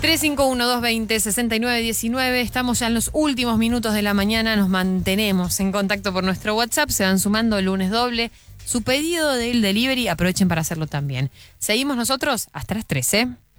351-220-6919. Estamos ya en los últimos minutos de la mañana. Nos mantenemos en contacto por nuestro WhatsApp. Se van sumando el lunes doble. Su pedido del delivery, aprovechen para hacerlo también. Seguimos nosotros hasta las 13.